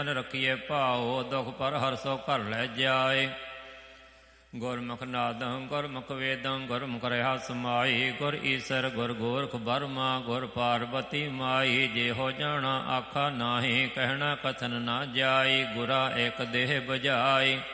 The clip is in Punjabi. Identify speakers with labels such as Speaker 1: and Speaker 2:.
Speaker 1: ਰਖੀਏ ਭਾਓ, ਦੁਖ ਪਰ ਹਰਸੋ ਘਰ ਲੈ ਜਾਏ। ਗੁਰਮੁਖ ਨਾਦੰ ਗੁਰਮੁਖ ਵੇਦੰ ਗੁਰਮੁਖ ਰਿਹਾ ਸਮਾਈ। ਗੁਰ ਈਸਰ ਗੁਰ ਗੋਰਖ ਬਰਮਾ ਗੁਰ ਪਾਰਬਤੀ ਮਾਈ। ਜਿਹੋ ਜਾਣਾ ਆਖਾ ਨਾਹੀ, ਕਹਿਣਾ ਕਥਨ ਨਾ ਜਾਈ। ਗੁਰਾ ਏਕ ਦੇਹ ਬੁਝਾਈ।